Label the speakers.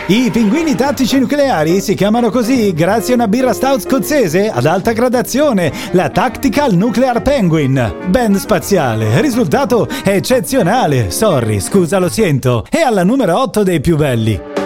Speaker 1: I pinguini tattici nucleari si chiamano così grazie a una birra stout scozzese ad alta gradazione, la Tactical Nuclear Penguin. Band spaziale, risultato eccezionale. Sorry, scusa, lo sento. E alla numero 8 dei più belli.